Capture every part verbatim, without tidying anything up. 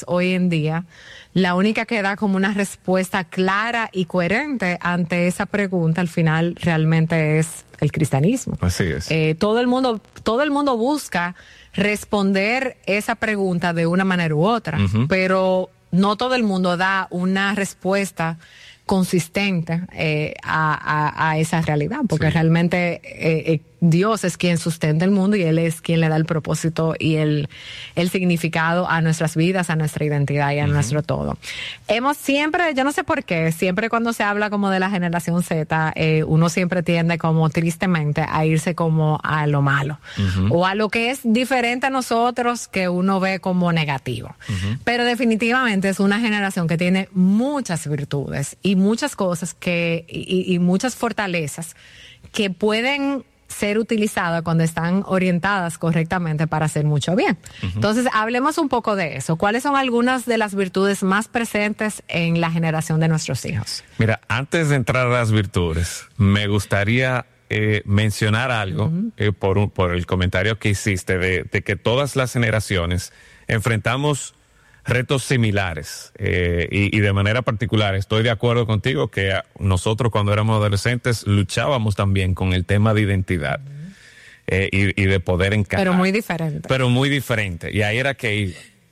hoy en día, la única que da como una respuesta clara y coherente ante esa pregunta al final realmente es el cristianismo. Así es. Eh, todo el mundo, todo el mundo busca responder esa pregunta de una manera u otra, uh-huh. pero no todo el mundo da una respuesta consistente eh, a, a, a esa realidad, porque sí. realmente eh, eh, Dios es quien sustenta el mundo y Él es quien le da el propósito y el, el significado a nuestras vidas, a nuestra identidad y a uh-huh. nuestro todo. Hemos siempre, yo no sé por qué, siempre cuando se habla como de la generación Z, eh, uno siempre tiende como tristemente a irse como a lo malo uh-huh. o a lo que es diferente a nosotros que uno ve como negativo. Uh-huh. Pero definitivamente es una generación que tiene muchas virtudes y muchas cosas que y, y muchas fortalezas que pueden ser utilizadas cuando están orientadas correctamente para hacer mucho bien. Uh-huh. Entonces, hablemos un poco de eso. ¿Cuáles son algunas de las virtudes más presentes en la generación de nuestros hijos? Mira, antes de entrar a las virtudes, me gustaría eh, mencionar algo uh-huh. eh, por, un, por el comentario que hiciste de, de que todas las generaciones enfrentamos retos similares eh, y, y de manera particular estoy de acuerdo contigo que nosotros cuando éramos adolescentes luchábamos también con el tema de identidad uh-huh. eh, y, y de poder encajar. Pero muy diferente. Pero muy diferente. Y ahí era que,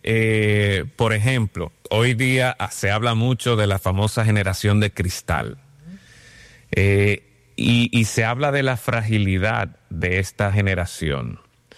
eh, por ejemplo, hoy día se habla mucho de la famosa generación de cristal. Uh-huh. Eh, y, y se habla de la fragilidad de esta generación.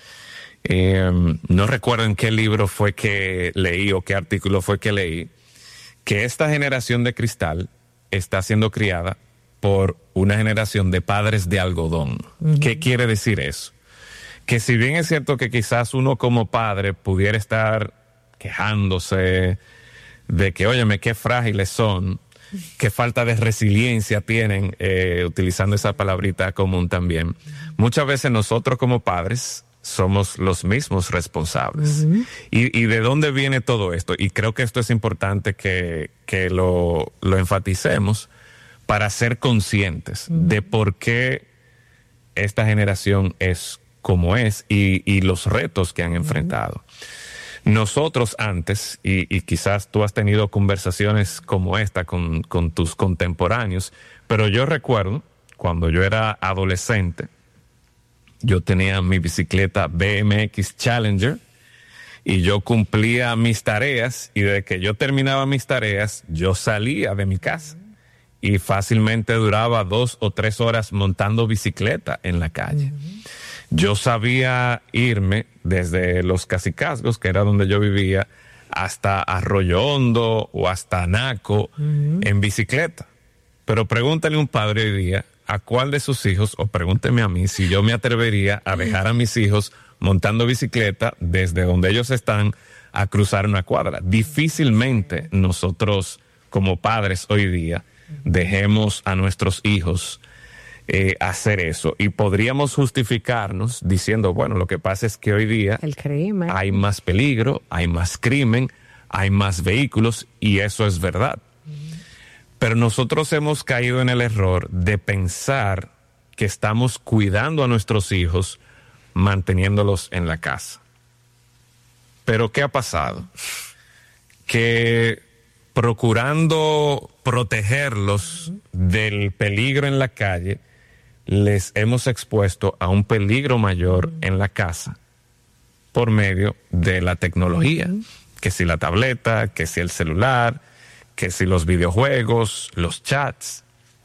Eh, no recuerdo en qué libro fue que leí o qué artículo fue que leí, que esta generación de cristal está siendo criada por una generación de padres de algodón. Uh-huh. ¿Qué quiere decir eso? Que si bien es cierto que quizás uno como padre pudiera estar quejándose de que, óyeme, qué frágiles son, qué falta de resiliencia tienen, eh, utilizando esa palabrita común también, muchas veces nosotros como padres somos los mismos responsables. Uh-huh. Y, y de dónde viene todo esto, y creo que esto es importante que, que lo, lo enfaticemos para ser conscientes uh-huh. de por qué esta generación es como es y, y los retos que han uh-huh. enfrentado. Nosotros antes, y, y quizás tú has tenido conversaciones como esta con, con tus contemporáneos, pero yo recuerdo cuando yo era adolescente, yo tenía mi bicicleta B M X Challenger y yo cumplía mis tareas y desde que yo terminaba mis tareas yo salía de mi casa y fácilmente duraba dos o tres horas montando bicicleta en la calle. Uh-huh. Yo sabía irme desde Los Cacicazgos, que era donde yo vivía, hasta Arroyo Hondo o hasta Naco uh-huh. en bicicleta. Pero pregúntale a un padre hoy día a cuál de sus hijos, o pregúnteme a mí, si yo me atrevería a dejar a mis hijos montando bicicleta desde donde ellos están a cruzar una cuadra. Difícilmente nosotros como padres hoy día dejemos a nuestros hijos eh, hacer eso. Y podríamos justificarnos diciendo, bueno, lo que pasa es que hoy día el crimen. Hay más peligro, hay más crimen, hay más vehículos, y eso es verdad. Pero nosotros hemos caído en el error de pensar que estamos cuidando a nuestros hijos manteniéndolos en la casa. Pero ¿qué ha pasado? Que procurando protegerlos del peligro en la calle, les hemos expuesto a un peligro mayor en la casa por medio de la tecnología. Que si la tableta, que si el celular, que si los videojuegos, los chats.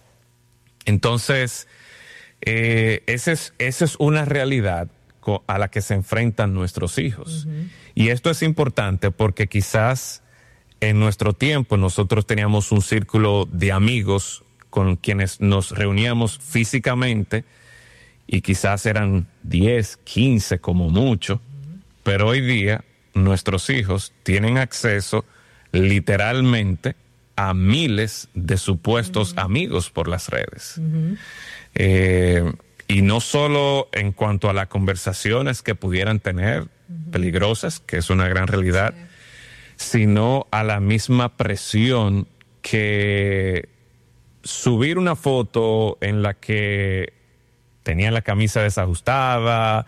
Entonces, eh, esa es, esa es una realidad a la que se enfrentan nuestros hijos. Uh-huh. Y esto es importante porque quizás en nuestro tiempo nosotros teníamos un círculo de amigos con quienes nos reuníamos físicamente y quizás eran diez, quince como mucho, uh-huh. pero hoy día nuestros hijos tienen acceso literalmente a miles de supuestos uh-huh. amigos por las redes. Uh-huh. Eh, y no solo en cuanto a las conversaciones que pudieran tener, uh-huh. peligrosas, que es una gran realidad, sí. sino a la misma presión que subir una foto en la que tenía la camisa desajustada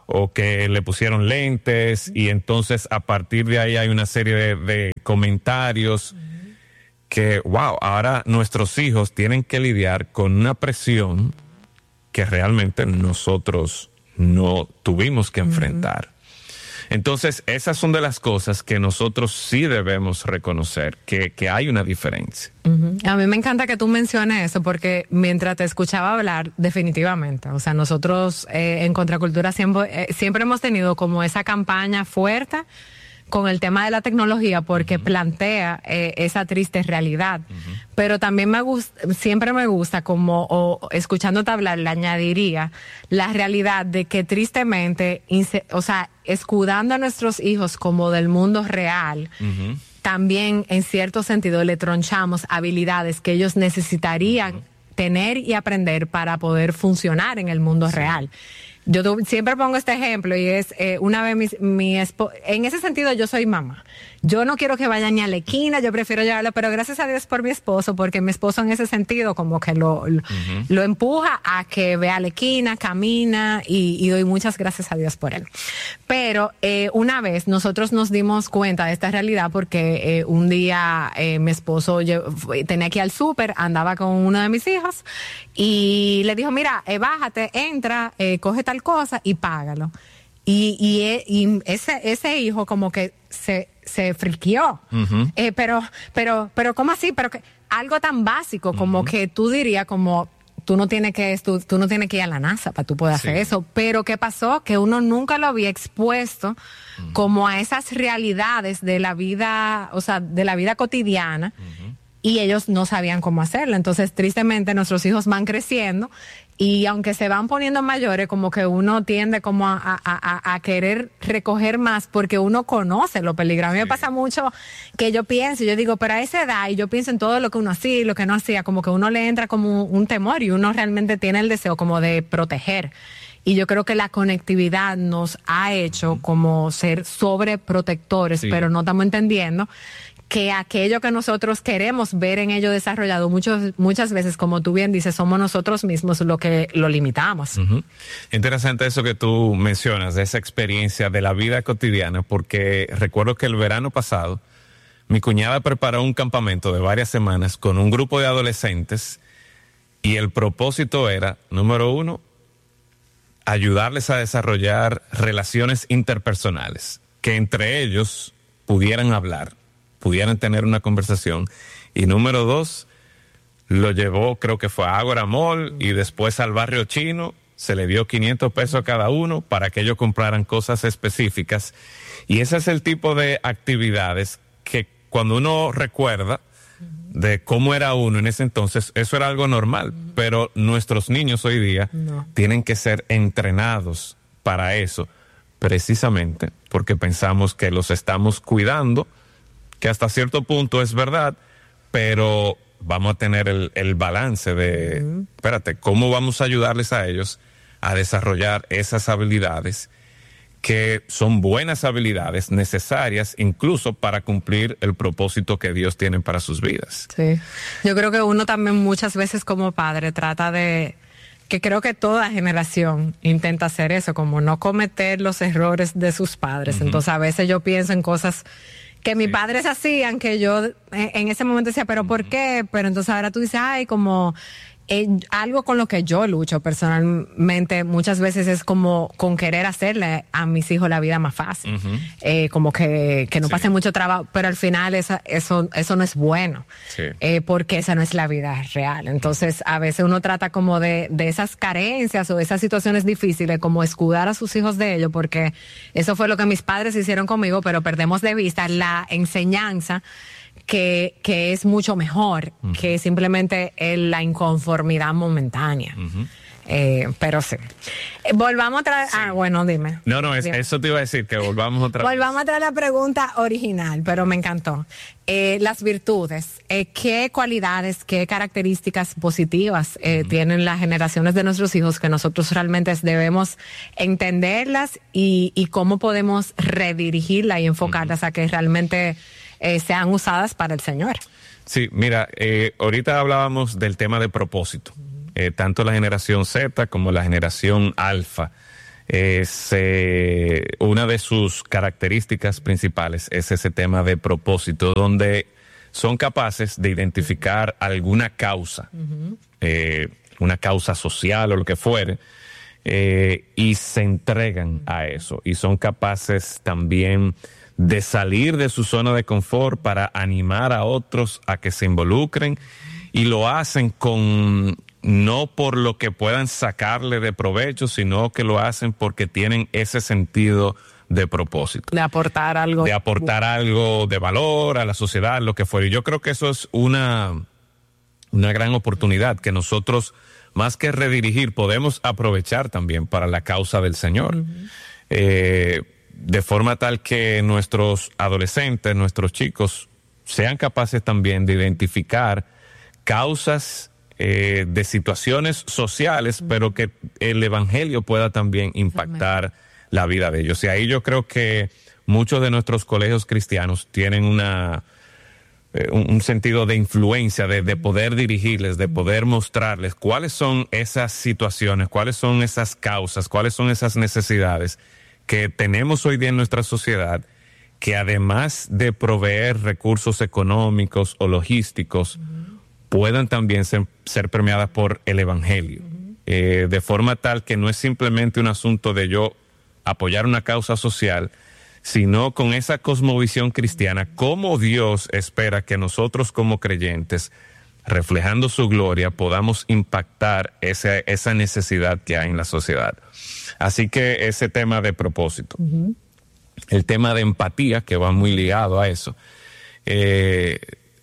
o que le pusieron lentes, y entonces a partir de ahí hay una serie de, de comentarios uh-huh. que, wow, ahora nuestros hijos tienen que lidiar con una presión que realmente nosotros no tuvimos que enfrentar. Uh-huh. Entonces, esas son de las cosas que nosotros sí debemos reconocer, que, que hay una diferencia. Uh-huh. A mí me encanta que tú menciones eso, porque mientras te escuchaba hablar, definitivamente, o sea, nosotros eh, en Contracultura siempre, eh, siempre hemos tenido como esa campaña fuerte con el tema de la tecnología, porque uh-huh. plantea eh, esa triste realidad. Uh-huh. Pero también me gusta, siempre me gusta, como o, escuchándote hablar, le añadiría la realidad de que tristemente, inse, o sea, escudando a nuestros hijos como del mundo real, uh-huh. también en cierto sentido le tronchamos habilidades que ellos necesitarían uh-huh. tener y aprender para poder funcionar en el mundo sí. real. Yo siempre pongo este ejemplo y es eh, una vez mi, mi esposo, en ese sentido yo soy mamá. Yo no quiero que vayan ni a la esquina, yo prefiero llevarlo, pero gracias a Dios por mi esposo, porque mi esposo en ese sentido como que lo, lo, uh-huh. lo empuja a que vea la esquina, camina y, y doy muchas gracias a Dios por él. Pero eh, una vez nosotros nos dimos cuenta de esta realidad porque eh, un día eh, mi esposo tenía que ir al súper, andaba con uno de mis hijos y le dijo, mira, eh, bájate, entra, eh, coge tal cosa y págalo. Y, y, y ese ese hijo como que se se friqueó. Uh-huh. eh, pero pero pero ¿cómo así? Pero que algo tan básico como uh-huh. que tú dirías como tú no tienes que tú, tú no tienes que ir a la NASA para tú poder sí. hacer eso. Pero ¿qué pasó? Que uno nunca lo había expuesto uh-huh. como a esas realidades de la vida, o sea, de la vida cotidiana. Uh-huh. Y ellos no sabían cómo hacerlo. Entonces, tristemente, nuestros hijos van creciendo y aunque se van poniendo mayores, como que uno tiende como a, a, a, a querer recoger más porque uno conoce lo peligroso. A mí sí. me pasa mucho que yo pienso, yo digo, pero a esa edad, y yo pienso en todo lo que uno hacía y lo que no hacía, como que uno le entra como un temor y uno realmente tiene el deseo como de proteger. Y yo creo que la conectividad nos ha hecho como ser sobreprotectores, sí. pero no estamos entendiendo que aquello que nosotros queremos ver en ello desarrollado, muchos, muchas veces, como tú bien dices, somos nosotros mismos lo que lo limitamos. Uh-huh. Interesante eso que tú mencionas, de esa experiencia de la vida cotidiana, porque recuerdo que el verano pasado, mi cuñada preparó un campamento de varias semanas con un grupo de adolescentes y el propósito era, número uno, ayudarles a desarrollar relaciones interpersonales, que entre ellos pudieran hablar, pudieran tener una conversación. Y número dos, lo llevó, creo que fue a Ágora Mall y después al barrio chino, se le dio quinientos pesos a cada uno para que ellos compraran cosas específicas. Y ese es el tipo de actividades que cuando uno recuerda de cómo era uno en ese entonces, eso era algo normal. Pero nuestros niños hoy día no. tienen que ser entrenados para eso, precisamente porque pensamos que los estamos cuidando, que hasta cierto punto es verdad, pero vamos a tener el, el balance de, uh-huh. espérate, ¿cómo vamos a ayudarles a ellos a desarrollar esas habilidades que son buenas habilidades necesarias incluso para cumplir el propósito que Dios tiene para sus vidas? Sí, yo creo que uno también muchas veces como padre trata de, que creo que toda generación intenta hacer eso, como no cometer los errores de sus padres. Uh-huh. Entonces a veces yo pienso en cosas que mis sí. padres hacían, que yo en ese momento decía, pero ¿por qué? Pero entonces ahora tú dices, ay, como eh, algo con lo que yo lucho personalmente muchas veces es como con querer hacerle a mis hijos la vida más fácil. Uh-huh. Eh, como que, que no sí. pasen mucho trabajo, pero al final esa, eso, eso no es bueno, sí. eh, porque esa no es la vida real. Entonces a veces uno trata como de, de esas carencias o esas situaciones difíciles, como escudar a sus hijos de ello, porque eso fue lo que mis padres hicieron conmigo, pero perdemos de vista la enseñanza que, que es mucho mejor uh-huh. que simplemente el, la inconformidad momentánea. Uh-huh. Eh, pero sí. Eh, volvamos a traer... Sí. Ah, bueno, dime. No, no, es, eso te iba a decir, que volvamos otra vez. Volvamos a traer la pregunta original, pero me encantó. Eh, las virtudes. Eh, ¿Qué cualidades, qué características positivas eh, uh-huh. tienen las generaciones de nuestros hijos que nosotros realmente debemos entenderlas y, y cómo podemos redirigirlas y enfocarlas uh-huh. a que realmente eh, sean usadas para el Señor? Sí, mira, eh, ahorita hablábamos del tema de propósito. Eh, tanto la generación Z como la generación Alfa eh, se, una de sus características principales es ese tema de propósito, donde son capaces de identificar alguna causa, uh-huh. eh, una causa social o lo que fuere, eh, y se entregan a eso. Y son capaces también de salir de su zona de confort para animar a otros a que se involucren, y lo hacen con, no por lo que puedan sacarle de provecho, sino que lo hacen porque tienen ese sentido de propósito. De aportar algo. De aportar algo de valor a la sociedad, lo que fuera. Y yo creo que eso es una, una gran oportunidad que nosotros, más que redirigir, podemos aprovechar también para la causa del Señor. Uh-huh. Eh, de forma tal que nuestros adolescentes, nuestros chicos, sean capaces también de identificar causas eh, de situaciones sociales, uh-huh. pero que el evangelio pueda también impactar uh-huh. la vida de ellos. Y ahí yo creo que muchos de nuestros colegios cristianos tienen una eh, un, un sentido de influencia, de, de poder dirigirles, de poder mostrarles cuáles son esas situaciones, cuáles son esas causas, cuáles son esas necesidades que tenemos hoy día en nuestra sociedad, que además de proveer recursos económicos o logísticos, uh-huh. puedan también ser, ser permeadas por el evangelio, uh-huh. eh, de forma tal que no es simplemente un asunto de yo apoyar una causa social, sino con esa cosmovisión cristiana, cómo Dios espera que nosotros como creyentes, reflejando su gloria, podamos impactar esa, esa necesidad que hay en la sociedad. Así que ese tema de propósito, uh-huh. el tema de empatía, que va muy ligado a eso, eh,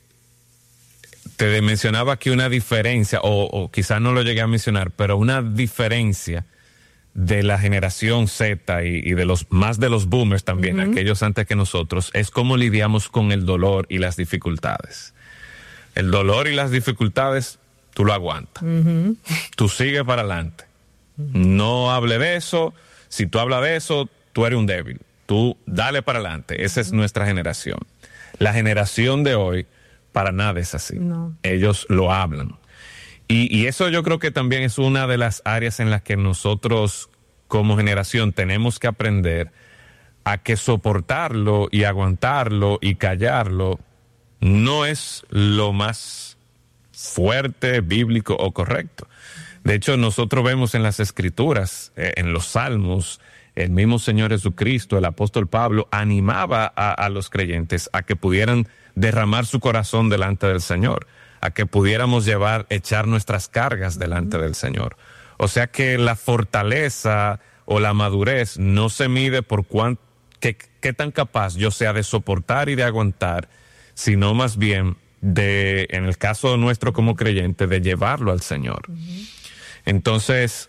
te mencionaba aquí una diferencia, o, o quizás no lo llegué a mencionar, pero una diferencia de la generación Z y, y de los más de los boomers también, uh-huh. aquellos antes que nosotros, es cómo lidiamos con el dolor y las dificultades. El dolor y las dificultades, tú lo aguantas. Uh-huh. Tú sigues para adelante. Uh-huh. No hable de eso. Si tú hablas de eso, tú eres un débil. Tú dale para adelante. Esa uh-huh. es nuestra generación. La generación de hoy, para nada es así. No. Ellos lo hablan. Y, y eso yo creo que también es una de las áreas en las que nosotros como generación tenemos que aprender a que soportarlo y aguantarlo y callarlo no es lo más fuerte, bíblico o correcto. De hecho, nosotros vemos en las Escrituras, eh, en los Salmos, el mismo Señor Jesucristo, el apóstol Pablo, animaba a, a los creyentes a que pudieran derramar su corazón delante del Señor, a que pudiéramos llevar, echar nuestras cargas delante del Señor. O sea que la fortaleza o la madurez no se mide por cuán, qué, qué tan capaz yo sea de soportar y de aguantar, sino más bien de, en el caso nuestro como creyente, de llevarlo al Señor. Uh-huh. Entonces,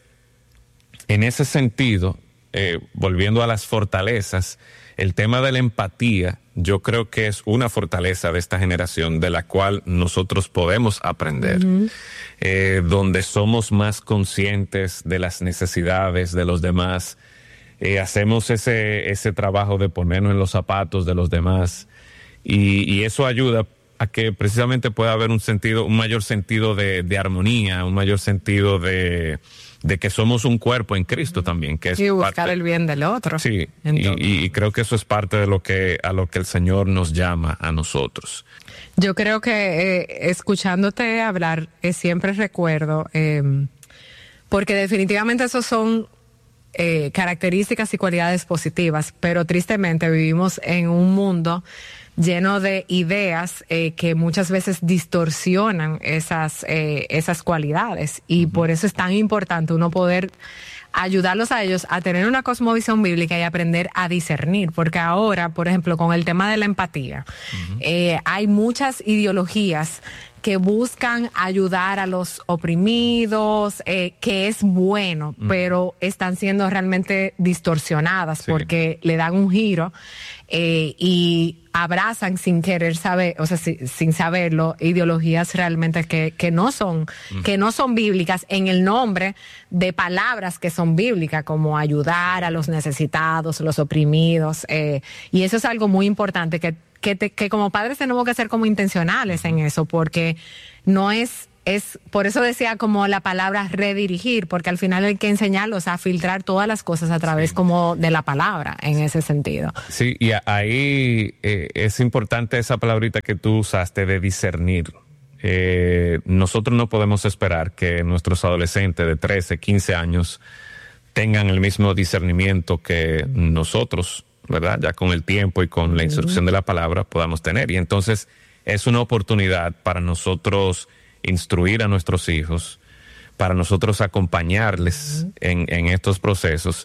en ese sentido, eh, volviendo a las fortalezas, el tema de la empatía, yo creo que es una fortaleza de esta generación de la cual nosotros podemos aprender, uh-huh. eh, donde somos más conscientes de las necesidades de los demás, eh, hacemos ese, ese trabajo de ponernos en los zapatos de los demás, y, y eso ayuda a que precisamente pueda haber un sentido, un mayor sentido de, de armonía, un mayor sentido de, de que somos un cuerpo en Cristo uh-huh. también, que es y buscar parte, el bien del otro. Sí, y, y creo que eso es parte de lo que a lo que el Señor nos llama a nosotros. Yo creo que eh, escuchándote hablar eh, siempre recuerdo, eh, porque definitivamente esos son eh, características y cualidades positivas, pero tristemente vivimos en un mundo lleno de ideas eh, que muchas veces distorsionan esas eh, esas cualidades, y uh-huh. por eso es tan importante uno poder ayudarlos a ellos a tener una cosmovisión bíblica y aprender a discernir, porque ahora, por ejemplo, con el tema de la empatía, uh-huh. eh, hay muchas ideologías que buscan ayudar a los oprimidos, eh, que es bueno, uh-huh. pero están siendo realmente distorsionadas sí. porque le dan un giro eh, y abrazan sin querer saber, o sea, si, sin saberlo, ideologías realmente que, que no son, uh-huh. que no son bíblicas en el nombre de palabras que son bíblicas, como ayudar a los necesitados, los oprimidos, eh, y eso es algo muy importante que Que, te, que como padres tenemos que ser como intencionales en eso, porque no es es, por eso decía como la palabra redirigir, porque al final hay que enseñarlos a filtrar todas las cosas a través sí. como de la palabra, en ese sentido. Sí, y ahí eh, es importante esa palabrita que tú usaste de discernir. Eh, nosotros no podemos esperar que nuestros adolescentes de trece, quince años tengan el mismo discernimiento que nosotros, ¿verdad? Ya con el tiempo y con la instrucción de la palabra podamos tener. Y entonces es una oportunidad para nosotros instruir a nuestros hijos, para nosotros acompañarles uh-huh. en, en estos procesos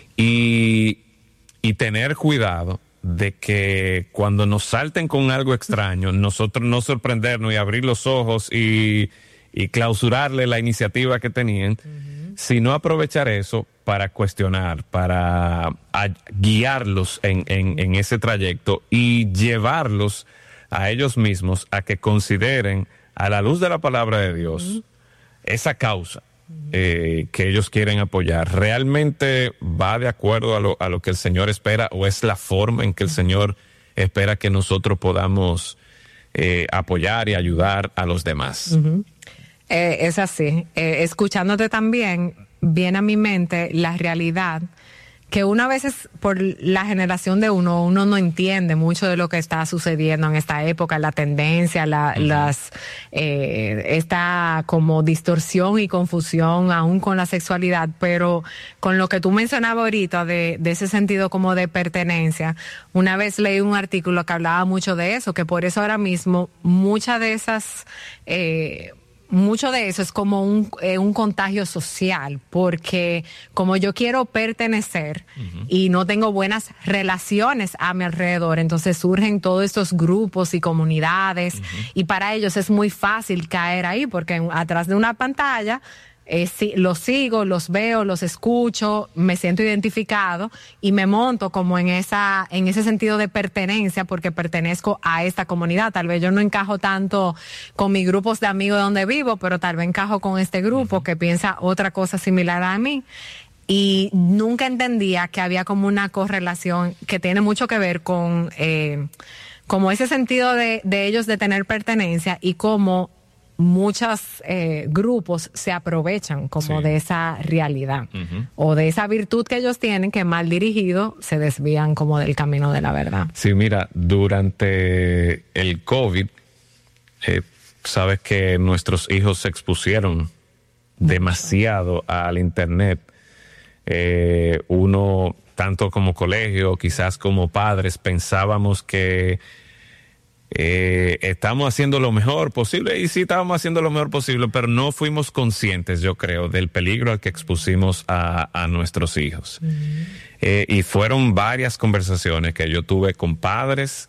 y, y tener cuidado de que cuando nos salten con algo extraño, nosotros no sorprendernos y abrir los ojos y, y clausurarle la iniciativa que tenían, uh-huh. sino aprovechar eso para cuestionar, para a, guiarlos en, en, en ese trayecto y llevarlos a ellos mismos a que consideren a la luz de la palabra de Dios uh-huh. esa causa eh, que ellos quieren apoyar. ¿Realmente va de acuerdo a lo, a lo que el Señor espera o es la forma en que el Señor espera que nosotros podamos eh, apoyar y ayudar a los demás? Uh-huh. Eh, es así. Eh, escuchándote también, viene a mi mente la realidad que una vez por la generación de uno, uno no entiende mucho de lo que está sucediendo en esta época, la tendencia, la, uh-huh. las, eh, esta como distorsión y confusión aún con la sexualidad, pero con lo que tú mencionabas ahorita de, de ese sentido como de pertenencia, una vez leí un artículo que hablaba mucho de eso, que por eso ahora mismo muchas de esas, eh, mucho de eso es como un, eh, un contagio social, porque como yo quiero pertenecer uh-huh. y no tengo buenas relaciones a mi alrededor, entonces surgen todos estos grupos y comunidades uh-huh. y para ellos es muy fácil caer ahí, porque atrás de una pantalla Eh, sí, los sigo, los veo, los escucho, me siento identificado y me monto como en esa, en ese sentido de pertenencia porque pertenezco a esta comunidad. Tal vez yo no encajo tanto con mis grupos de amigos donde vivo, pero tal vez encajo con este grupo uh-huh. que piensa otra cosa similar a mí. Y nunca entendía que había como una correlación que tiene mucho que ver con eh, como ese sentido de, de ellos de tener pertenencia y cómo muchos eh, grupos se aprovechan como sí. de esa realidad uh-huh. o de esa virtud que ellos tienen que mal dirigido se desvían como del camino de la verdad. Sí, mira, durante el COVID, eh, sabes que nuestros hijos se expusieron mucho. Demasiado al internet. Eh, uno, tanto como colegio, quizás como padres, pensábamos que Eh, estamos haciendo lo mejor posible y sí estábamos haciendo lo mejor posible, pero no fuimos conscientes, yo creo, del peligro al que expusimos a, a nuestros hijos. Uh-huh. Eh, y fueron varias conversaciones que yo tuve con padres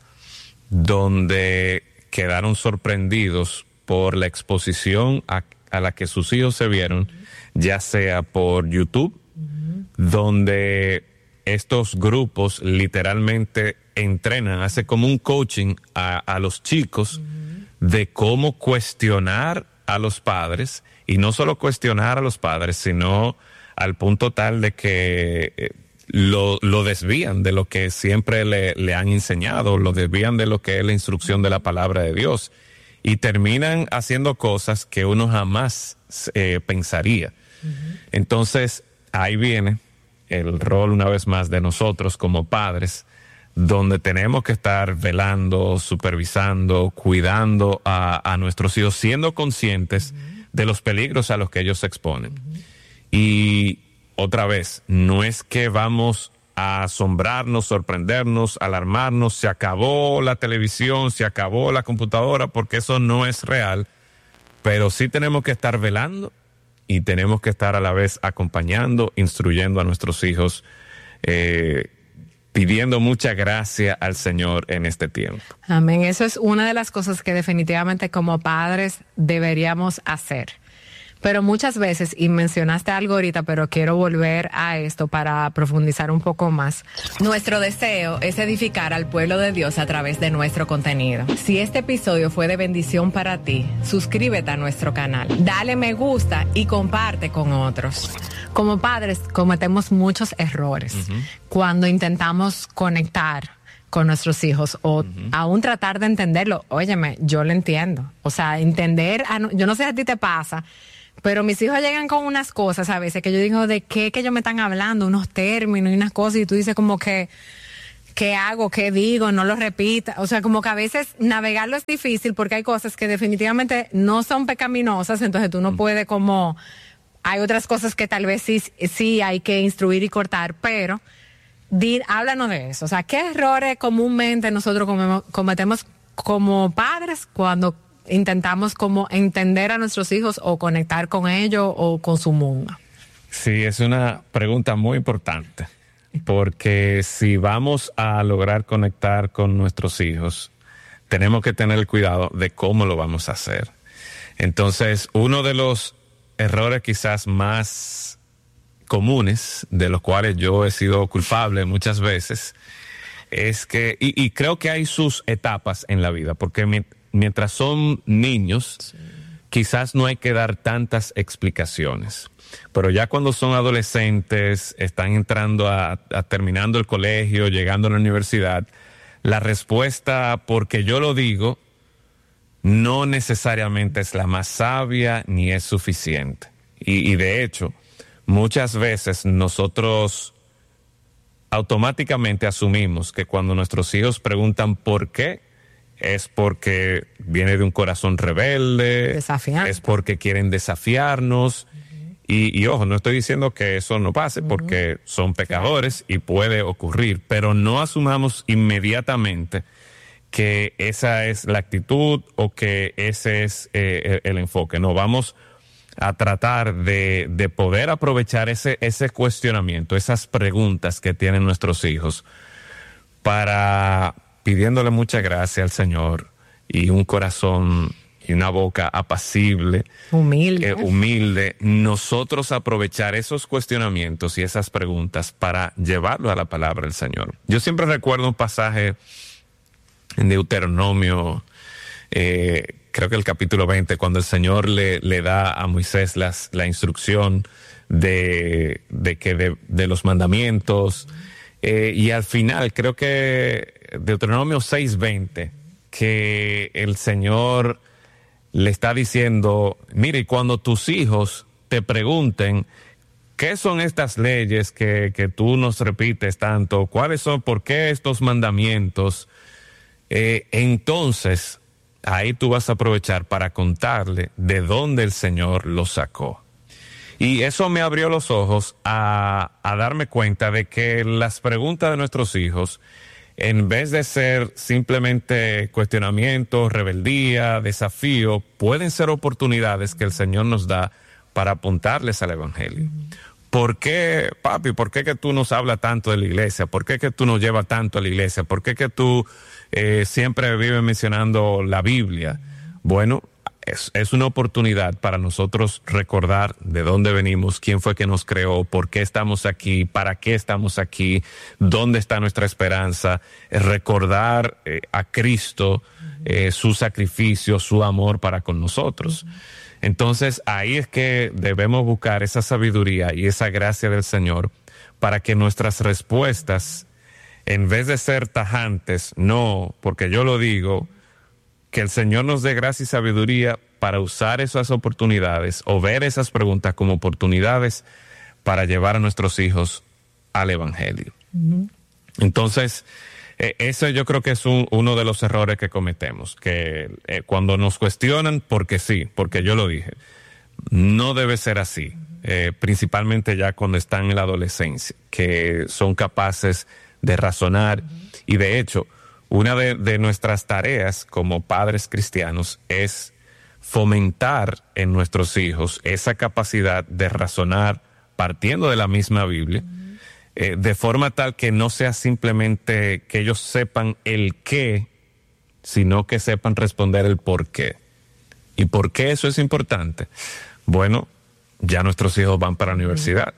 donde quedaron sorprendidos por la exposición a, a la que sus hijos se vieron, uh-huh. ya sea por YouTube, uh-huh. donde estos grupos literalmente entrenan, hace como un coaching a, a los chicos uh-huh. de cómo cuestionar a los padres, y no solo cuestionar a los padres, sino al punto tal de que eh, lo, lo desvían de lo que siempre le, le han enseñado, lo desvían de lo que es la instrucción de la palabra de Dios, y terminan haciendo cosas que uno jamás eh, pensaría. Uh-huh. Entonces, ahí viene el rol una vez más de nosotros como padres, donde tenemos que estar velando, supervisando, cuidando a, a nuestros hijos, siendo conscientes uh-huh. de los peligros a los que ellos se exponen. Uh-huh. Y otra vez, no es que vamos a asombrarnos, sorprendernos, alarmarnos, se acabó la televisión, se acabó la computadora, porque eso no es real, pero sí tenemos que estar velando y tenemos que estar a la vez acompañando, instruyendo a nuestros hijos, eh, pidiendo mucha gracia al Señor en este tiempo. Amén. Eso es una de las cosas que definitivamente como padres deberíamos hacer. Pero muchas veces, y mencionaste algo ahorita, pero quiero volver a esto para profundizar un poco más. Nuestro deseo es edificar al pueblo de Dios a través de nuestro contenido. Si este episodio fue de bendición para ti, suscríbete a nuestro canal, dale me gusta y comparte con otros. Como padres cometemos muchos errores uh-huh. cuando intentamos conectar con nuestros hijos o uh-huh. aún tratar de entenderlo. Óyeme, yo lo entiendo. O sea, entender, yo no sé si a ti te pasa, pero mis hijos llegan con unas cosas a veces que yo digo, ¿de qué que ellos me están hablando? Unos términos y unas cosas y tú dices como que, ¿qué hago? ¿Qué digo? No lo repita. O sea, como que a veces navegarlo es difícil porque hay cosas que definitivamente no son pecaminosas, entonces tú no puedes como... Hay otras cosas que tal vez sí, sí hay que instruir y cortar, pero di, háblanos de eso. O sea, ¿qué errores comúnmente nosotros cometemos como padres cuando intentamos como entender a nuestros hijos o conectar con ellos o con su mundo? Sí, es una pregunta muy importante. Porque si vamos a lograr conectar con nuestros hijos, tenemos que tener el cuidado de cómo lo vamos a hacer. Entonces, uno de los errores quizás más comunes, de los cuales yo he sido culpable muchas veces, es que, y, y creo que hay sus etapas en la vida, porque mi, mientras son niños, sí. quizás no hay que dar tantas explicaciones. Pero ya cuando son adolescentes, están entrando a, a terminando el colegio, llegando a la universidad, la respuesta, porque yo lo digo, no necesariamente es la más sabia ni es suficiente. Y, y de hecho, muchas veces nosotros automáticamente asumimos que cuando nuestros hijos preguntan por qué, es porque viene de un corazón rebelde, desafiante. Es porque quieren desafiarnos. Y, y ojo, no estoy diciendo que eso no pase porque uh-huh. son pecadores y puede ocurrir, pero no asumamos inmediatamente que esa es la actitud o que ese es eh, el, el enfoque. No, vamos a tratar de, de poder aprovechar ese, ese cuestionamiento, esas preguntas que tienen nuestros hijos para pidiéndole mucha gracia al Señor y un corazón y una boca apacible, humilde. Eh, humilde, nosotros aprovechar esos cuestionamientos y esas preguntas para llevarlo a la palabra del Señor. Yo siempre recuerdo un pasaje en Deuteronomio, eh, creo que el capítulo veinte, cuando el Señor le, le da a Moisés las, la instrucción de, de que de, de los mandamientos, eh, y al final creo que Deuteronomio seis veinte, que el Señor le está diciendo, mire, cuando tus hijos te pregunten, ¿qué son estas leyes que, que tú nos repites tanto? ¿Cuáles son, por qué estos mandamientos? Eh, entonces, ahí tú vas a aprovechar para contarle de dónde el Señor los sacó. Y eso me abrió los ojos a, a darme cuenta de que las preguntas de nuestros hijos, en vez de ser simplemente cuestionamientos, rebeldía, desafío, pueden ser oportunidades que el Señor nos da para apuntarles al Evangelio. ¿Por qué, papi, por qué que tú nos hablas tanto de la iglesia? ¿Por qué que tú nos llevas tanto a la iglesia? ¿Por qué que tú eh, siempre vives mencionando la Biblia? Bueno, es, es una oportunidad para nosotros recordar de dónde venimos, quién fue que nos creó, por qué estamos aquí, para qué estamos aquí, dónde está nuestra esperanza, es recordar eh, a Cristo, eh, su sacrificio, su amor para con nosotros. Entonces ahí es que debemos buscar esa sabiduría y esa gracia del Señor para que nuestras respuestas, en vez de ser tajantes, no, porque yo lo digo, que el Señor nos dé gracia y sabiduría para usar esas oportunidades o ver esas preguntas como oportunidades para llevar a nuestros hijos al Evangelio. Uh-huh. Entonces, eh, eso yo creo que es un, uno de los errores que cometemos, que eh, cuando nos cuestionan, porque sí, porque yo lo dije, no debe ser así, eh, principalmente ya cuando están en la adolescencia, que son capaces de razonar uh-huh. y de hecho, una de, de nuestras tareas como padres cristianos es fomentar en nuestros hijos esa capacidad de razonar partiendo de la misma Biblia, uh-huh. eh, de forma tal que no sea simplemente que ellos sepan el qué, sino que sepan responder el por qué. ¿Y por qué eso es importante? Bueno, ya nuestros hijos van para la universidad.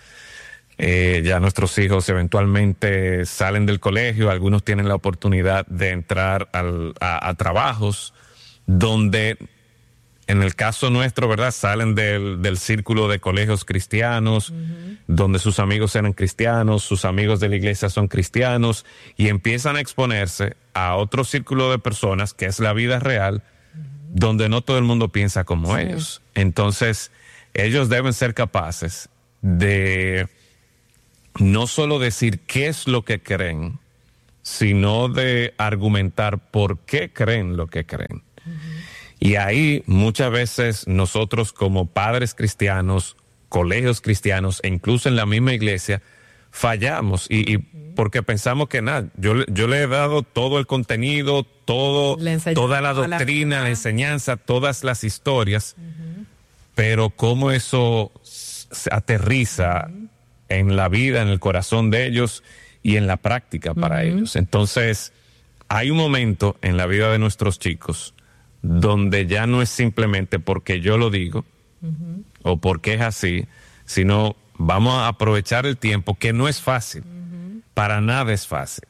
Eh, ya nuestros hijos eventualmente salen del colegio, algunos tienen la oportunidad de entrar al, a, a trabajos donde en el caso nuestro, ¿verdad? Salen del, del círculo de colegios cristianos, uh-huh. donde sus amigos eran cristianos, sus amigos de la iglesia son cristianos, y empiezan a exponerse a otro círculo de personas, que es la vida real, uh-huh. donde no todo el mundo piensa como sí. ellos. Entonces, ellos deben ser capaces de no solo decir qué es lo que creen, sino de argumentar por qué creen lo que creen. Uh-huh. Y ahí muchas veces nosotros como padres cristianos, colegios cristianos e incluso en la misma iglesia fallamos y, y porque pensamos que nada, yo, yo le he dado todo el contenido, todo, toda la doctrina, la, la enseñanza, todas las historias, uh-huh. pero cómo eso se aterriza uh-huh. en la vida, en el corazón de ellos y en la práctica para uh-huh. ellos. Entonces, hay un momento en la vida de nuestros chicos donde ya no es simplemente porque yo lo digo uh-huh. o porque es así, sino vamos a aprovechar el tiempo, que no es fácil, uh-huh. para nada es fácil.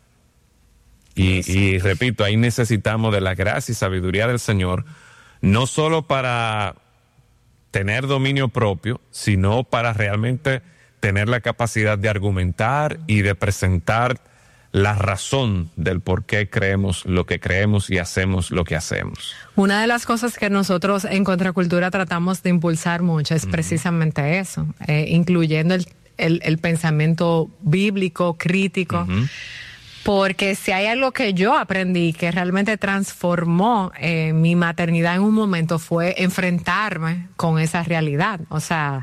Y, sí. y repito, ahí necesitamos de la gracia y sabiduría del Señor, no solo para tener dominio propio, sino para realmente tener la capacidad de argumentar y de presentar la razón del por qué creemos lo que creemos y hacemos lo que hacemos. Una de las cosas que nosotros en Contracultura tratamos de impulsar mucho es uh-huh. precisamente eso, eh, incluyendo el, el, el pensamiento bíblico, crítico, uh-huh. porque si hay algo que yo aprendí que realmente transformó eh, mi maternidad en un momento fue enfrentarme con esa realidad. O sea,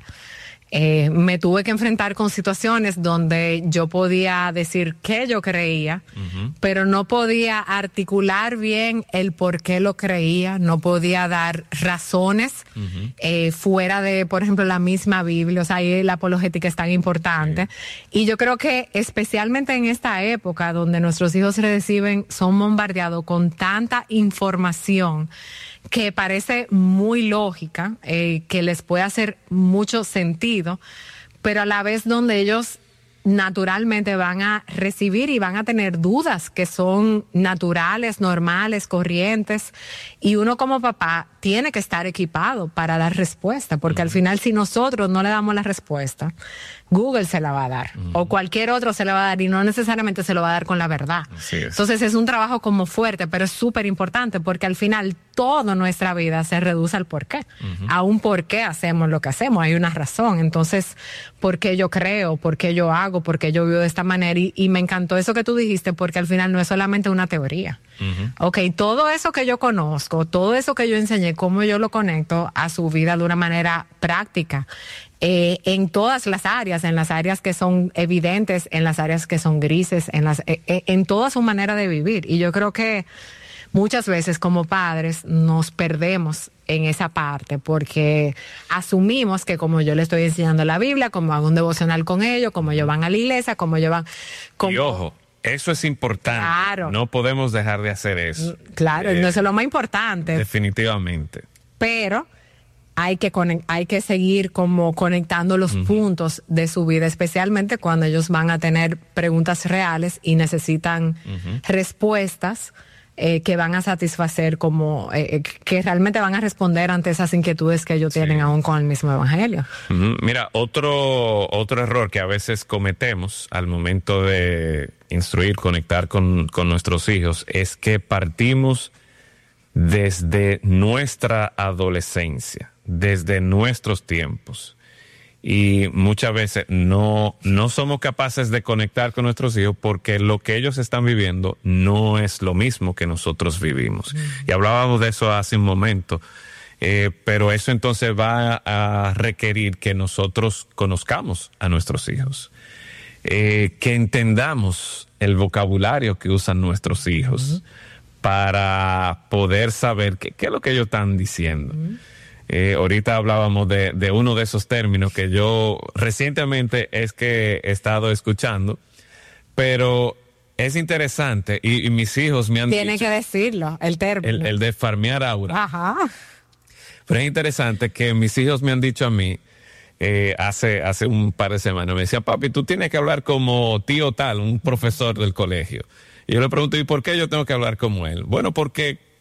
Eh, me tuve que enfrentar con situaciones donde yo podía decir que yo creía, uh-huh. pero no podía articular bien el por qué lo creía, no podía dar razones uh-huh. eh, fuera de, por ejemplo, la misma Biblia. O sea, ahí la apologética es tan importante. Sí. Y yo creo que especialmente en esta época donde nuestros hijos reciben, son bombardeados con tanta información que parece muy lógica, eh, que les puede hacer mucho sentido, pero a la vez donde ellos naturalmente van a recibir y van a tener dudas que son naturales, normales, corrientes, y uno como papá tiene que estar equipado para dar respuesta, porque uh-huh. al final si nosotros no le damos la respuesta, Google se la va a dar, uh-huh. o cualquier otro se la va a dar, y no necesariamente se lo va a dar con la verdad. Así es. Entonces es un trabajo como fuerte, pero es súper importante, porque al final toda nuestra vida se reduce al por qué, uh-huh. a un por qué hacemos lo que hacemos, hay una razón. Entonces, ¿por qué yo creo? ¿Por qué yo hago? ¿Por qué yo vivo de esta manera? Y, y me encantó eso que tú dijiste, porque al final no es solamente una teoría. Uh-huh. Ok, todo eso que yo conozco, todo eso que yo enseñé, cómo yo lo conecto a su vida de una manera práctica, eh, en todas las áreas, en las áreas que son evidentes, en las áreas que son grises, en las, eh, eh, en toda su manera de vivir. Y yo creo que muchas veces como padres nos perdemos en esa parte porque asumimos que como yo le estoy enseñando la Biblia, como hago un devocional con ellos, como ellos van a la iglesia, como ellos van... Como... Y ojo, eso es importante. Claro. No podemos dejar de hacer eso. Claro, eh, no es lo más importante. Definitivamente. Pero hay que hay que seguir como conectando los uh-huh. puntos de su vida, especialmente cuando ellos van a tener preguntas reales y necesitan uh-huh. respuestas eh, que van a satisfacer, como eh, que realmente van a responder ante esas inquietudes que ellos sí. tienen aún con el mismo evangelio. Uh-huh. Mira, otro otro error que a veces cometemos al momento de instruir, conectar con, con nuestros hijos, es que partimos desde nuestra adolescencia, desde nuestros tiempos. Y muchas veces no, no somos capaces de conectar con nuestros hijos porque lo que ellos están viviendo no es lo mismo que nosotros vivimos. Mm. Y hablábamos de eso hace un momento, eh, pero eso entonces va a requerir que nosotros conozcamos a nuestros hijos, eh, que entendamos el vocabulario que usan nuestros hijos, mm. para poder saber qué, qué es lo que ellos están diciendo. Mm. Eh, ahorita hablábamos de, de uno de esos términos que yo recientemente es que he estado escuchando, pero es interesante y, y mis hijos me han Tiene dicho... Tiene que decirlo, el término. El, el de farmear aura. Ajá. Pero es interesante que mis hijos me han dicho a mí, eh, hace, hace un par de semanas, me decía, papi, tú tienes que hablar como tío tal, un profesor del colegio. Y yo le pregunto, ¿y por qué yo tengo que hablar como él? Bueno, porque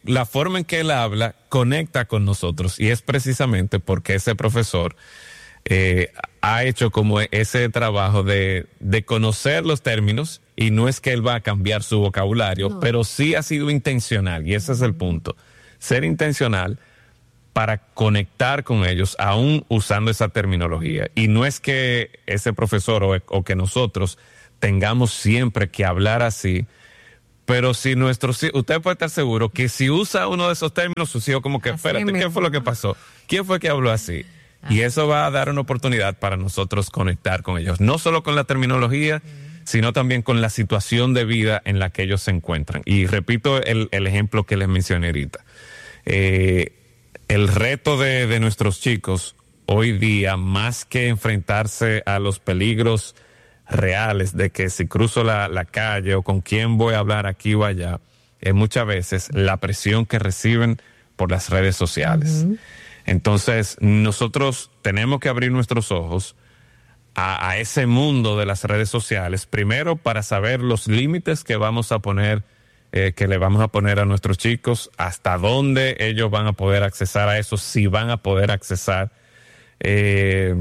la forma en que él habla conecta con nosotros, y es precisamente porque ese profesor eh, ha hecho como ese trabajo de, de conocer los términos, y no es que él va a cambiar su vocabulario, no. pero sí ha sido intencional, y ese es el punto. Ser intencional para conectar con ellos, aún usando esa terminología. Y no es que ese profesor o, o que nosotros tengamos siempre que hablar así, pero si nuestros hijos, usted puede estar seguro que si usa uno de esos términos, sus hijos como que, así espérate, mismo. ¿Qué fue lo que pasó? ¿Quién fue que habló así? Ah. Y eso va a dar una oportunidad para nosotros conectar con ellos, no solo con la terminología, mm. sino también con la situación de vida en la que ellos se encuentran. Y repito el, el ejemplo que les mencioné ahorita. Eh, el reto de, de nuestros chicos hoy día, más que enfrentarse a los peligros reales de que si cruzo la, la calle o con quién voy a hablar aquí o allá, es muchas veces la presión que reciben por las redes sociales. Uh-huh. Entonces, nosotros tenemos que abrir nuestros ojos a, a ese mundo de las redes sociales, primero para saber los límites que vamos a poner, eh, que le vamos a poner a nuestros chicos, hasta dónde ellos van a poder accesar a eso, si van a poder accesar. Eh,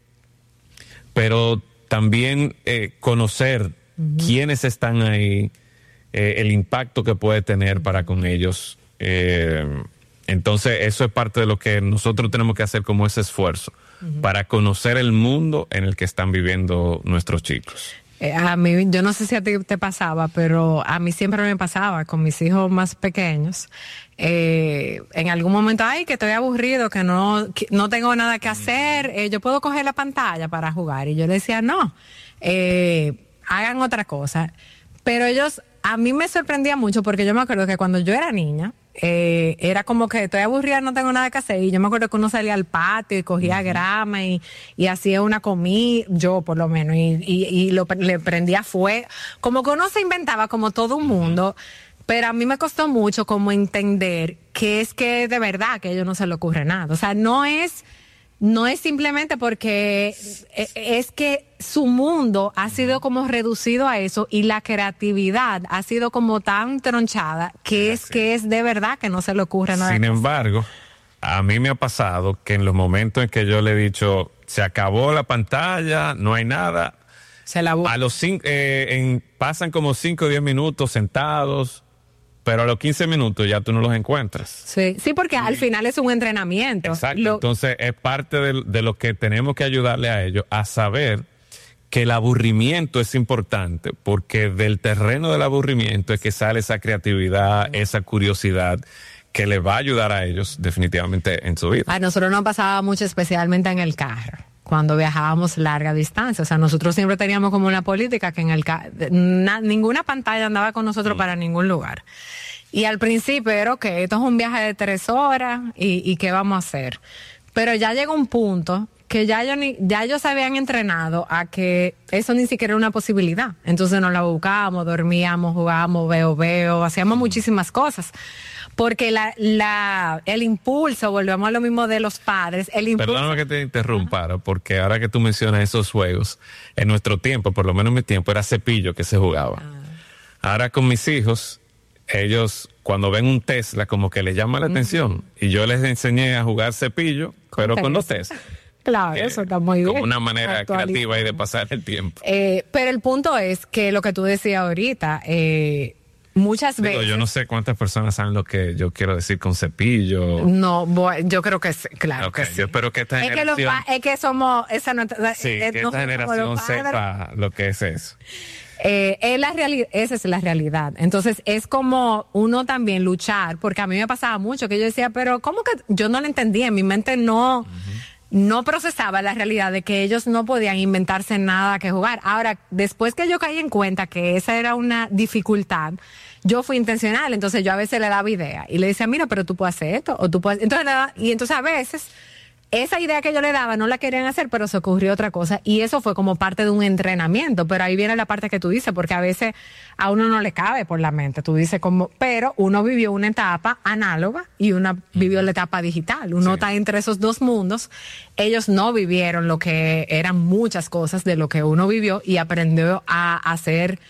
pero también eh, conocer uh-huh. quiénes están ahí, eh, el impacto que puede tener para con ellos. Eh, entonces, eso es parte de lo que nosotros tenemos que hacer como ese esfuerzo uh-huh. para conocer el mundo en el que están viviendo nuestros chicos. Eh, a mí, yo no sé si a ti te pasaba, pero a mí siempre me pasaba con mis hijos más pequeños. Eh, en algún momento, ay, que estoy aburrido, que no, que no tengo nada que hacer, eh, yo puedo coger la pantalla para jugar. Y yo le decía, no, eh, hagan otra cosa. Pero ellos, a mí me sorprendía mucho porque yo me acuerdo que cuando yo era niña, eh, era como que estoy aburrida, no tengo nada que hacer. Y yo me acuerdo que uno salía al patio y cogía uh-huh. grama y, y hacía una comida, yo por lo menos, y, y, y lo, le prendía fuego. Como que uno se inventaba como todo un mundo. Pero a mí me costó mucho como entender que es que de verdad que a ellos no se le ocurre nada. O sea, no es, no es simplemente porque es que su mundo ha sido como reducido a eso y la creatividad ha sido como tan tronchada que es que es de verdad que no se le ocurre nada. Sin embargo, a mí me ha pasado que en los momentos en que yo le he dicho, se acabó la pantalla, no hay nada, se la a los cinco, eh, en, pasan como cinco o diez minutos sentados, pero a los quince minutos ya tú no los encuentras. Sí, sí, porque sí. al final es un entrenamiento. Exacto. Lo... Entonces es parte de, de lo que tenemos que ayudarle a ellos a saber que el aburrimiento es importante, porque del terreno del aburrimiento es que sale esa creatividad, esa curiosidad que le va a ayudar a ellos definitivamente en su vida. A nosotros nos pasaba mucho, especialmente en el carro, cuando viajábamos larga distancia. O sea, nosotros siempre teníamos como una política que en el ca- na- ninguna pantalla andaba con nosotros mm. para ningún lugar. Y al principio era, ok, esto es un viaje de tres horas y, y ¿qué vamos a hacer? Pero ya llegó un punto que ya, yo ni, ya ellos se habían entrenado a que eso ni siquiera era una posibilidad. Entonces nos la buscábamos, dormíamos, jugábamos, veo, veo, hacíamos muchísimas cosas. Porque la, la, el impulso, volvemos a lo mismo de los padres, el impulso... Perdóname que te interrumpa, uh-huh. porque ahora que tú mencionas esos juegos, en nuestro tiempo, por lo menos en mi tiempo, era cepillo que se jugaba. Uh-huh. Ahora con mis hijos, ellos cuando ven un Tesla como que les llama la uh-huh. atención, y yo les enseñé a jugar cepillo, con pero con los Tesla. Claro, eh, eso está muy bien. Como una manera creativa y de pasar el tiempo. Eh, pero el punto es que lo que tú decías ahorita... Eh, Muchas Digo, veces. Yo no sé cuántas personas saben lo que yo quiero decir con cepillo. No, bueno, yo creo que sí, claro okay, que sí. Yo espero que esta es generación... Que los, es que somos... Esa no, sí, es, que no esta generación sepa lo que es eso. Eh, es la reali- esa es la realidad. Entonces, es como uno también luchar, porque a mí me pasaba mucho que yo decía, pero ¿cómo que yo no lo entendía? En mi mente no... Uh-huh. no procesaba la realidad de que ellos no podían inventarse nada que jugar. Ahora, después que yo caí en cuenta que esa era una dificultad, yo fui intencional, entonces yo a veces le daba idea y le decía, mira, pero tú puedes hacer esto, o tú puedes... Entonces, y entonces a veces, esa idea que yo le daba no la querían hacer, pero se ocurrió otra cosa, y eso fue como parte de un entrenamiento, pero ahí viene la parte que tú dices, porque a veces a uno no le cabe por la mente, tú dices como, pero uno vivió una etapa análoga y uno vivió la etapa digital, uno sí. está entre esos dos mundos, ellos no vivieron lo que eran muchas cosas de lo que uno vivió y aprendió a hacer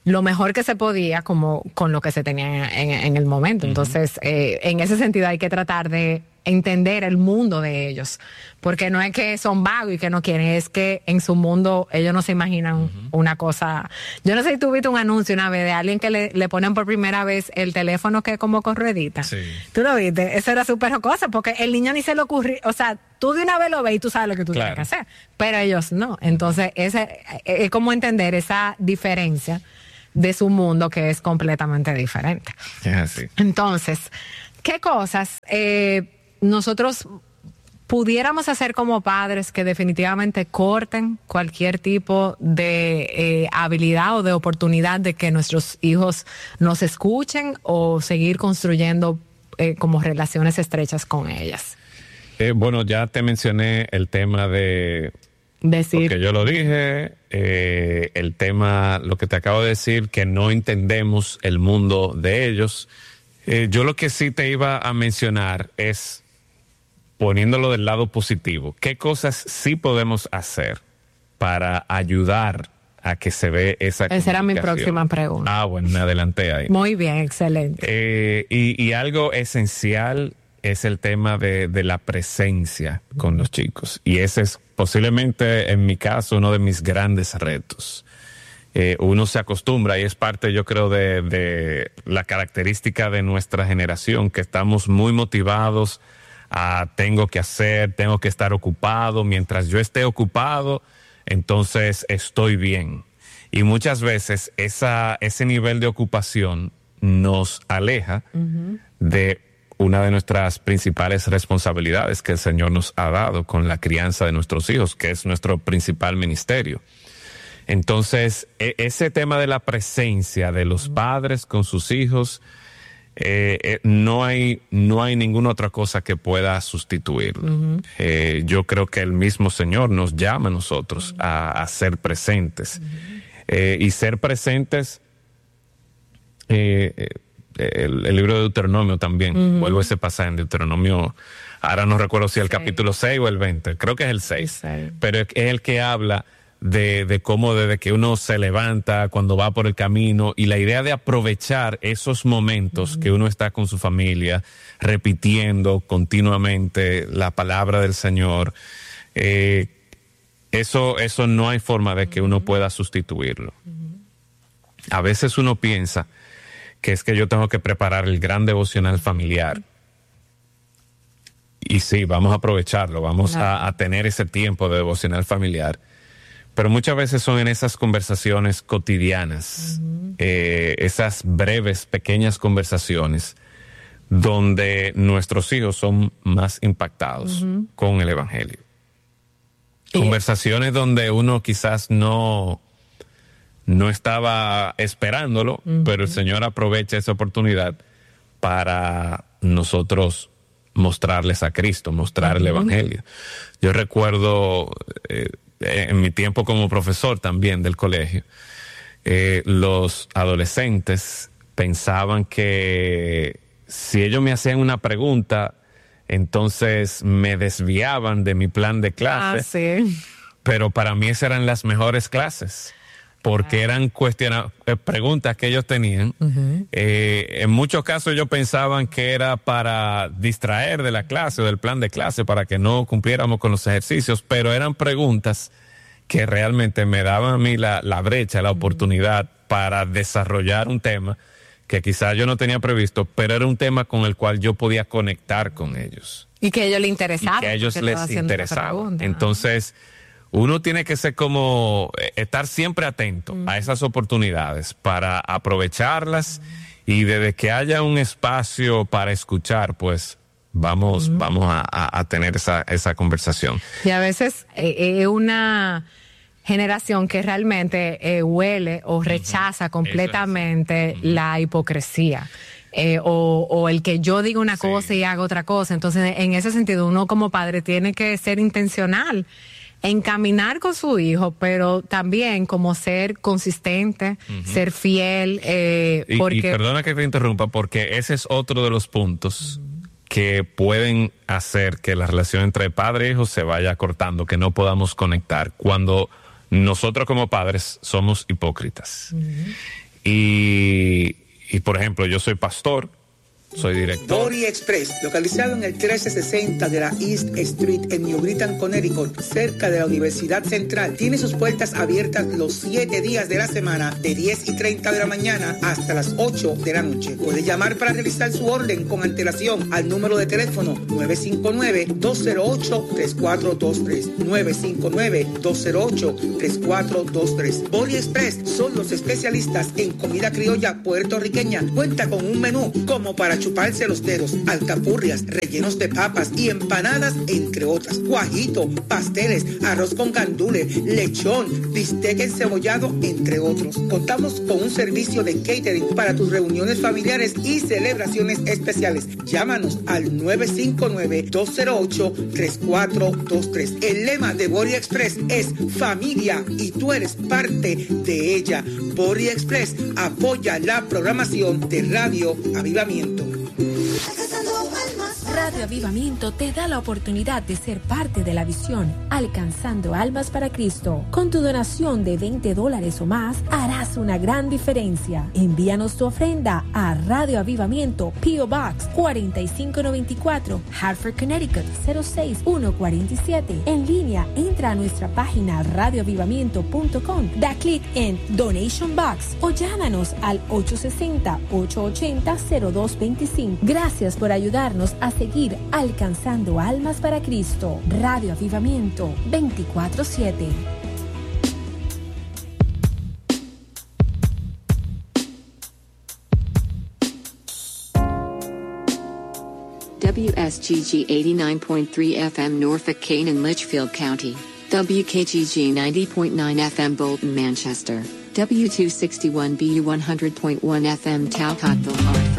lo mejor que se podía como con lo que se tenía en, en el momento. Entonces, eh, en ese sentido hay que tratar de entender el mundo de ellos, porque no es que son vagos y que no quieren, es que en su mundo ellos no se imaginan uh-huh. una cosa. Yo no sé si tú viste un anuncio una vez de alguien que le, le ponen por primera vez el teléfono que es como con ruedita. Sí. Tú lo viste, eso era súper jocosa, porque el niño ni se le ocurrió, o sea, tú de una vez lo ves y tú sabes lo que tú claro. tienes que hacer, pero ellos no. Entonces, ese es como entender esa diferencia de su mundo que es completamente diferente. Es así. Entonces, ¿qué cosas eh, nosotros pudiéramos hacer como padres que definitivamente corten cualquier tipo de eh, habilidad o de oportunidad de que nuestros hijos nos escuchen o seguir construyendo eh, como relaciones estrechas con ellas? Eh, bueno, ya te mencioné el tema de... Decir. Porque yo lo dije, eh, el tema, lo que te acabo de decir, que no entendemos el mundo de ellos. Eh, yo lo que sí te iba a mencionar es, poniéndolo del lado positivo, ¿qué cosas sí podemos hacer para ayudar a que se ve esa comunicación? Esa era mi próxima pregunta. Ah, bueno, me adelanté ahí. Muy bien, excelente. Eh, y, y algo esencial es el tema de, de la presencia con los chicos. Y ese es posiblemente, en mi caso, uno de mis grandes retos. Eh, uno se acostumbra y es parte, yo creo, de, de la característica de nuestra generación, que estamos muy motivados a tengo que hacer, tengo que estar ocupado. Mientras yo esté ocupado, entonces estoy bien. Y muchas veces esa, ese nivel de ocupación nos aleja uh-huh. de una de nuestras principales responsabilidades que el Señor nos ha dado con la crianza de nuestros hijos, que es nuestro principal ministerio. Entonces, e- ese tema de la presencia de los padres con sus hijos, eh, eh, no hay, no hay ninguna otra cosa que pueda sustituirlo. Uh-huh. Eh, yo creo que el mismo Señor nos llama a nosotros uh-huh. a, a ser presentes. Uh-huh. Eh, y ser presentes... Eh, eh, El, el libro de Deuteronomio también, uh-huh. vuelvo a ese pasaje en Deuteronomio, ahora no recuerdo si el sí. capítulo seis o el veinte, creo que es el seis, sí. pero es el que habla de, de cómo desde que uno se levanta, cuando va por el camino, y la idea de aprovechar esos momentos uh-huh. que uno está con su familia, repitiendo continuamente la palabra del Señor, eh, eso, eso no hay forma de que uno pueda sustituirlo. Uh-huh. A veces uno piensa que es que yo tengo que preparar el gran devocional familiar. Y sí, vamos a aprovecharlo, vamos no. a, a tener ese tiempo de devocional familiar. Pero muchas veces son en esas conversaciones cotidianas, uh-huh. eh, esas breves, pequeñas conversaciones, donde nuestros hijos son más impactados uh-huh. con el Evangelio. Y conversaciones es... donde uno quizás no... no estaba esperándolo, uh-huh. pero el Señor aprovecha esa oportunidad para nosotros mostrarles a Cristo, mostrar uh-huh. el Evangelio. Yo recuerdo eh, en mi tiempo como profesor también del colegio, eh, los adolescentes pensaban que si ellos me hacían una pregunta, entonces me desviaban de mi plan de clase. Ah, sí. Pero para mí esas eran las mejores clases, porque eran cuestiona, eh, preguntas que ellos tenían. Uh-huh. Eh, en muchos casos ellos pensaban que era para distraer de la clase o del plan de clase, para que no cumpliéramos con los ejercicios, pero eran preguntas que realmente me daban a mí la, la brecha, la uh-huh. oportunidad para desarrollar un tema que quizás yo no tenía previsto, pero era un tema con el cual yo podía conectar con ellos. Y que a ellos les interesaba. Y que a ellos les interesaba. Entonces... uno tiene que ser como, estar siempre atento uh-huh. a esas oportunidades para aprovecharlas uh-huh. y desde que haya un espacio para escuchar, pues vamos, uh-huh. vamos a, a tener esa, esa conversación. Y a veces es eh, una generación que realmente eh, huele o rechaza uh-huh. completamente uh-huh. la hipocresía. Eh, o, o el que yo diga una sí. cosa y haga otra cosa. Entonces, en ese sentido, uno como padre tiene que ser intencional, encaminar con su hijo, pero también como ser consistente, uh-huh. ser fiel. Eh, y, porque... y perdona que te interrumpa, porque ese es otro de los puntos uh-huh. que pueden hacer que la relación entre padre e hijo se vaya cortando, que no podamos conectar, cuando nosotros como padres somos hipócritas. Uh-huh. Y, y por ejemplo, yo soy pastor, soy director. Body Express, localizado en el trece sesenta de la East Street en New Britain, Connecticut, cerca de la Universidad Central, tiene sus puertas abiertas los siete días de la semana, de diez y treinta de la mañana hasta las ocho de la noche. Puede llamar para realizar su orden con antelación al número de teléfono nueve cinco nueve, dos cero ocho, tres cuatro dos tres, nueve cinco nueve, dos cero ocho, tres cuatro dos tres. Body Express son los especialistas en comida criolla puertorriqueña. Cuenta con un menú como para chuparse los dedos, alcapurrias, rellenos de papas y empanadas, entre otras, guajito, pasteles, arroz con gandules, lechón, bistec encebollado, entre otros. Contamos con un servicio de catering para tus reuniones familiares y celebraciones especiales. Llámanos al nueve cinco nueve, dos cero ocho, tres cuatro dos tres. El lema de Body Express es familia y tú eres parte de ella. Body Express apoya la programación de Radio Avivamiento. Radio Avivamiento te da la oportunidad de ser parte de la visión Alcanzando Almas para Cristo. Con tu donación de veinte dólares o más, harás una gran diferencia. Envíanos tu ofrenda a Radio Avivamiento, P O Box cuatro cinco nueve cuatro, Hartford, Connecticut cero seis uno cuatro siete. En línea, entra a nuestra página radio avivamiento punto com, da clic en Donation Box o llámanos al ocho seis cero, ocho ocho cero, cero dos dos cinco. Gracias por ayudarnos a seguir alcanzando almas para Cristo. Radio Avivamiento veinticuatro siete. W S G G eighty-nine point three F M Norfolk, Kane and Litchfield County. W K G G ninety point nine F M Bolton, Manchester. W two sixty-one B U one hundred point one F M Talcottville, Hartford.